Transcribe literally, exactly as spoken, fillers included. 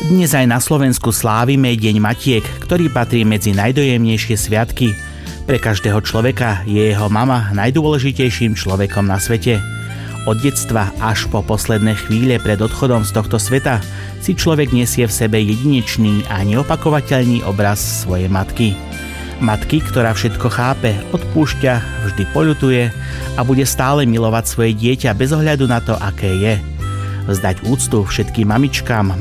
Dnes aj na Slovensku slávime Deň matiek, ktorý patrí medzi najdojemnejšie sviatky. Pre každého človeka je jeho mama najdôležitejším človekom na svete. Od detstva až po posledné chvíle pred odchodom z tohto sveta si človek nesie v sebe jedinečný a neopakovateľný obraz svojej matky. Matky, ktorá všetko chápe, odpúšťa, vždy poľutuje a bude stále milovať svoje dieťa bez ohľadu na to, aké je. Vzdať úctu všetkým mamičkám,